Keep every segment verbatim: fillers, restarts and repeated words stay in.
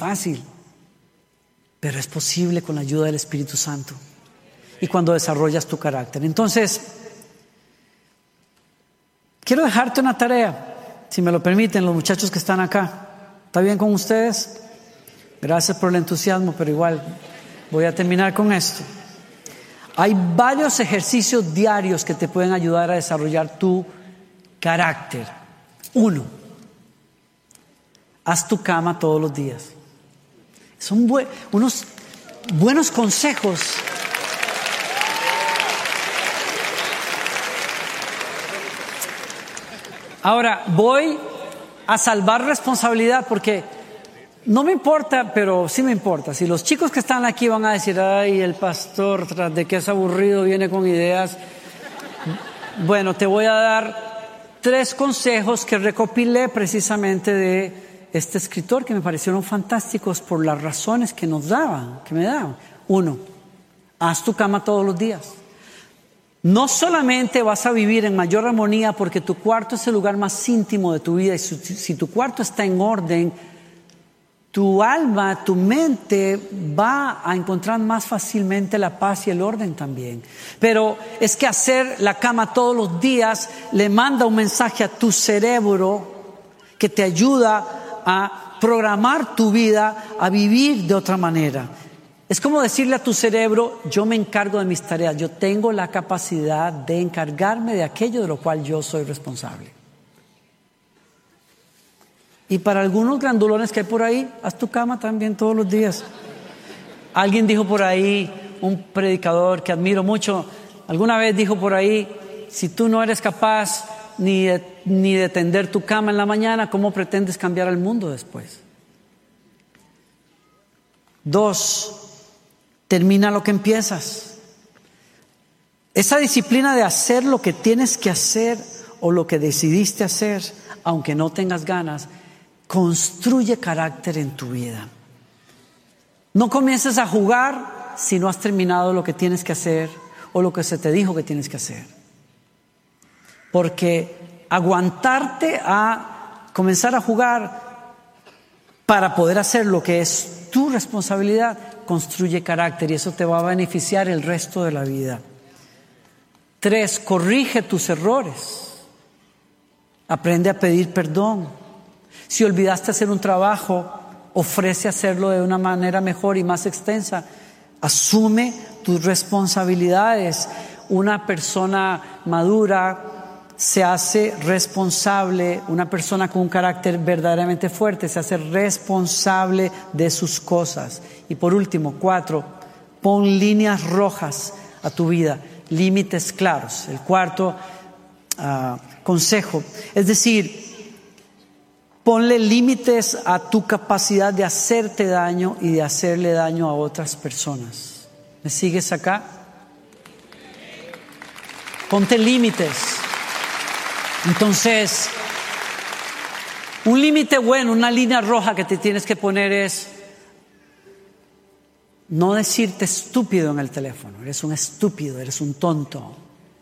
fácil, pero es posible con la ayuda del Espíritu Santo y cuando desarrollas tu carácter. Entonces, quiero dejarte una tarea, si me lo permiten los muchachos que están acá. ¿Está bien con ustedes? Gracias por el entusiasmo, pero igual voy a terminar con esto. Hay varios ejercicios diarios que te pueden ayudar a desarrollar tu carácter. Uno, haz tu cama todos los días. Son bu- unos buenos consejos. Ahora, voy a salvar responsabilidad porque no me importa, pero sí me importa. Si los chicos que están aquí van a decir, ay, el pastor, tras de que es aburrido, viene con ideas. Bueno, te voy a dar tres consejos que recopilé precisamente de este escritor que me parecieron fantásticos por las razones que nos daban, que me daban. Uno, haz tu cama todos los días. No solamente vas a vivir en mayor armonía porque tu cuarto es el lugar más íntimo de tu vida y si, si tu cuarto está en orden, tu alma, tu mente va a encontrar más fácilmente la paz y el orden también. Pero es que hacer la cama todos los días le manda un mensaje a tu cerebro que te ayuda a programar tu vida, a vivir de otra manera. Es como decirle a tu cerebro, yo me encargo de mis tareas, yo tengo la capacidad de encargarme de aquello de lo cual yo soy responsable. Y para algunos grandulones que hay por ahí, haz tu cama también todos los días. Alguien dijo por ahí, un predicador que admiro mucho, alguna vez dijo por ahí, si tú no eres capaz ni de, ni de tender tu cama en la mañana, ¿cómo pretendes cambiar el mundo después? Dos, termina lo que empiezas. Esa disciplina de hacer lo que tienes que hacer o lo que decidiste hacer, aunque no tengas ganas, construye carácter en tu vida. No comiences a jugar si no has terminado lo que tienes que hacer o lo que se te dijo que tienes que hacer. Porque aguantarte a comenzar a jugar para poder hacer lo que es tu responsabilidad construye carácter y eso te va a beneficiar el resto de la vida. Tres, corrige tus errores. Aprende a pedir perdón. Si olvidaste hacer un trabajo, ofrece hacerlo de una manera mejor y más extensa. Asume tus responsabilidades. Una persona madura se hace responsable, una persona con un carácter verdaderamente fuerte se hace responsable de sus cosas. Y por último, cuatro, pon líneas rojas a tu vida, límites claros. El cuarto uh, consejo, es decir, ponle límites a tu capacidad de hacerte daño y de hacerle daño a otras personas. ¿Me sigues acá? Ponte límites. Entonces, un límite bueno, una línea roja que te tienes que poner es no decirte estúpido en el teléfono. Eres un estúpido, eres un tonto.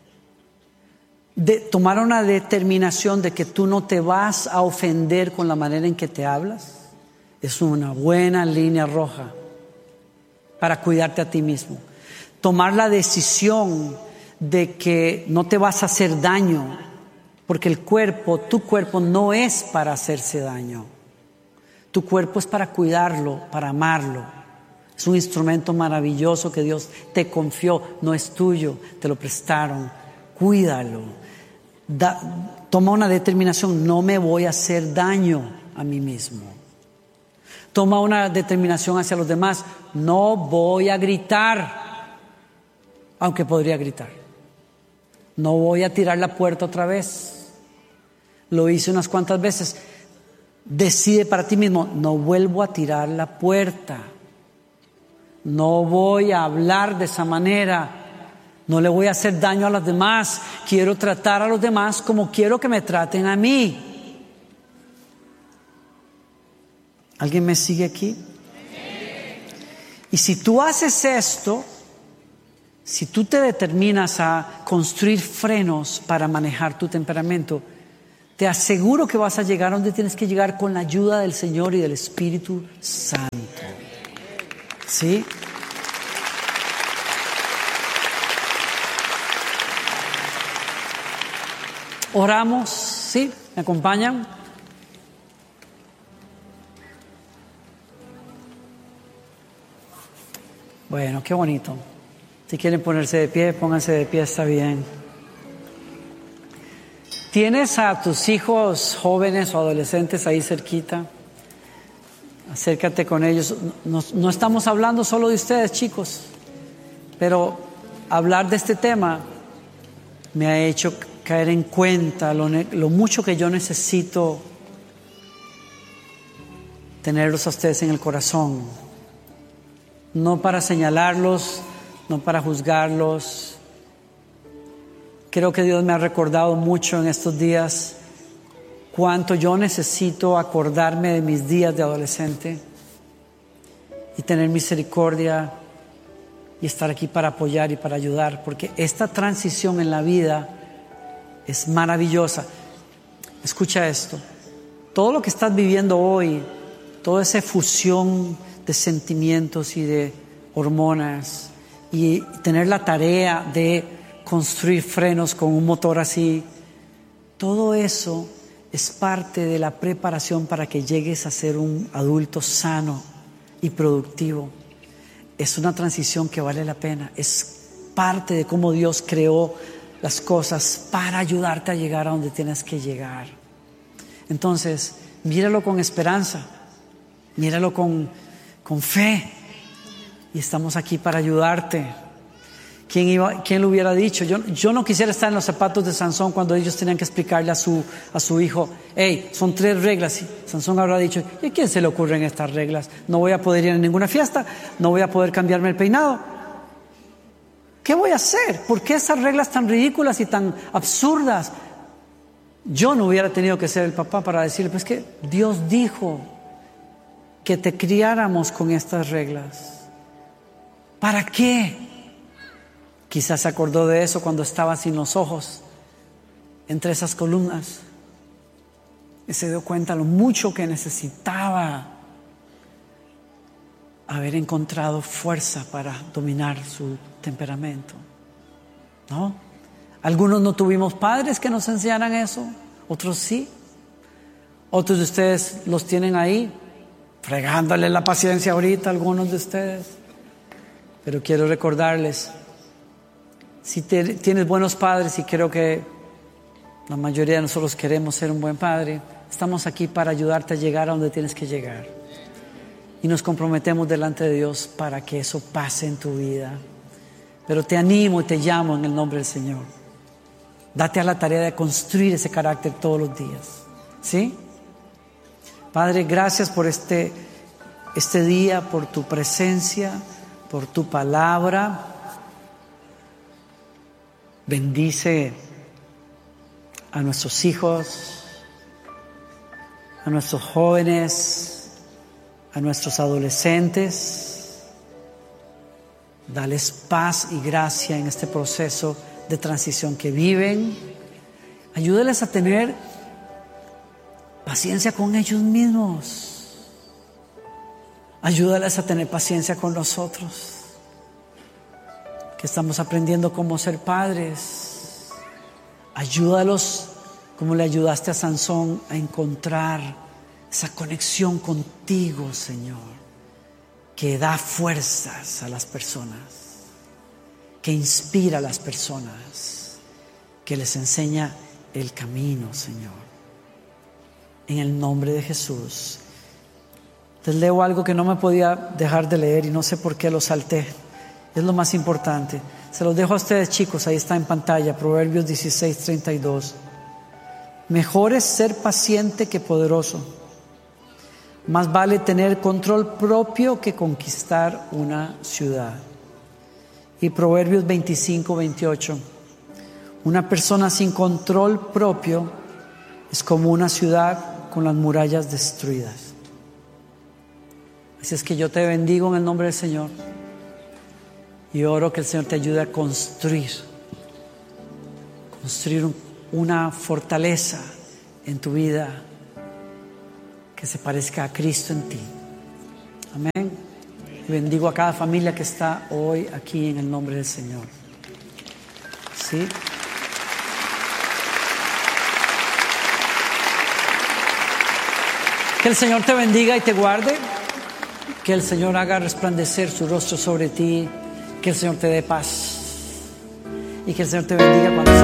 De tomar una determinación de que tú no te vas a ofender con la manera en que te hablas es una buena línea roja para cuidarte a ti mismo. Tomar la decisión de que no te vas a hacer daño, porque el cuerpo, tu cuerpo no es para hacerse daño. Tu cuerpo es para cuidarlo, para amarlo. Es un instrumento maravilloso que Dios te confió, no es tuyo, te lo prestaron. Cuídalo. Da, toma una determinación, no me voy a hacer daño a mí mismo. Toma una determinación hacia los demás, no voy a gritar, aunque podría gritar. No voy a tirar la puerta otra vez. Lo hice unas cuantas veces. Decide para ti mismo, no vuelvo a tirar la puerta. No voy a hablar de esa manera. No le voy a hacer daño a los demás. Quiero tratar a los demás como quiero que me traten a mí. ¿Alguien me sigue aquí? Y si tú haces esto, si tú te determinas a construir frenos para manejar tu temperamento, te aseguro que vas a llegar a donde tienes que llegar con la ayuda del Señor y del Espíritu Santo. ¿Sí? Oramos, ¿sí? ¿Me acompañan? Bueno, qué bonito. Si quieren ponerse de pie, pónganse de pie, está bien. ¿Tienes a tus hijos jóvenes o adolescentes ahí cerquita? Acércate con ellos. No, no estamos hablando solo de ustedes, chicos, pero hablar de este tema me ha hecho caer en cuenta lo, lo mucho que yo necesito tenerlos a ustedes en el corazón. No para señalarlos, no para juzgarlos. Creo que Dios me ha recordado mucho en estos días cuánto yo necesito acordarme de mis días de adolescente y tener misericordia y estar aquí para apoyar y para ayudar, porque esta transición en la vida es maravillosa. Escucha esto: todo lo que estás viviendo hoy, toda esa fusión de sentimientos y de hormonas, y tener la tarea de construir frenos con un motor así, todo eso es parte de la preparación para que llegues a ser un adulto sano y productivo. Es una transición que vale la pena, es parte de cómo Dios creó las cosas para ayudarte a llegar a donde tienes que llegar. Entonces, míralo con esperanza, míralo con, con fe, y estamos aquí para ayudarte. ¿Quién, iba, quién lo hubiera dicho? Yo, yo no quisiera estar en los zapatos de Sansón cuando ellos tenían que explicarle a su, a su hijo: hey, son tres reglas. Y Sansón habrá dicho: ¿y a quién se le ocurren estas reglas? No voy a poder ir a ninguna fiesta, no voy a poder cambiarme el peinado. ¿Qué voy a hacer? ¿Por qué esas reglas tan ridículas y tan absurdas? Yo no hubiera tenido que ser el papá para decirle: pues que Dios dijo que te criáramos con estas reglas. ¿Para qué? Quizás se acordó de eso cuando estaba sin los ojos entre esas columnas y se dio cuenta lo mucho que necesitaba haber encontrado fuerza para dominar su temperamento, ¿no? Algunos no tuvimos padres que nos enseñaran eso, otros sí. Otros de ustedes los tienen ahí, fregándole la paciencia ahorita a algunos de ustedes. Pero quiero recordarles, si te, tienes buenos padres, y creo que la mayoría de nosotros queremos ser un buen padre, estamos aquí para ayudarte a llegar a donde tienes que llegar. Y nos comprometemos delante de Dios para que eso pase en tu vida. Pero te animo y te llamo en el nombre del Señor. Date a la tarea de construir ese carácter todos los días. ¿Sí? Padre, gracias por este, este día, por tu presencia, por tu palabra. Bendice a nuestros hijos, a nuestros jóvenes, a nuestros adolescentes. Dales paz y gracia en este proceso de transición que viven. Ayúdales a tener paciencia con ellos mismos. Ayúdales a tener paciencia con nosotros, que estamos aprendiendo cómo ser padres. Ayúdalos como le ayudaste a Sansón a encontrar esa conexión contigo, Señor, que da fuerzas a las personas, que inspira a las personas, que les enseña el camino, Señor. En el nombre de Jesús. Les leo algo que no me podía dejar de leer y no sé por qué lo salté. Es lo más importante. Se los dejo a ustedes, chicos, ahí está en pantalla, Proverbios dieciséis, treinta y dos. Mejor es ser paciente que poderoso. Más vale tener control propio que conquistar una ciudad. Y Proverbios veinticinco, veintiocho. Una persona sin control propio es como una ciudad con las murallas destruidas. Así es que yo te bendigo en el nombre del Señor. Y oro que el Señor te ayude a construir, construir una fortaleza en tu vida que se parezca a Cristo en ti. Amén. Y bendigo a cada familia que está hoy aquí en el nombre del Señor. ¿Sí? Que el Señor te bendiga y te guarde. Que el Señor haga resplandecer su rostro sobre ti. Que el Señor te dé paz. Y que el Señor te bendiga cuando